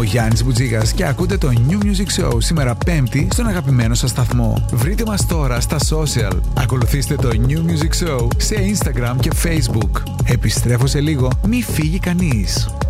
Γιάννης Μπουτζίγας και ακούτε το New Music Show σήμερα Πέμπτη στον αγαπημένο σας σταθμό. Βρείτε μας τώρα στα social. Ακολουθήστε το New Music Show σε Instagram και Facebook. Επιστρέφω σε λίγο, μη φύγει κανείς.